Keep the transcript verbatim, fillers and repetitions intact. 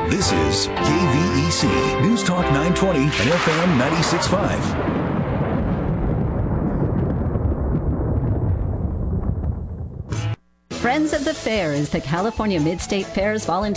This is K V E C News Talk nine twenty and F M ninety-six point five. Friends of the Fair is the California Mid-State Fair's volunteer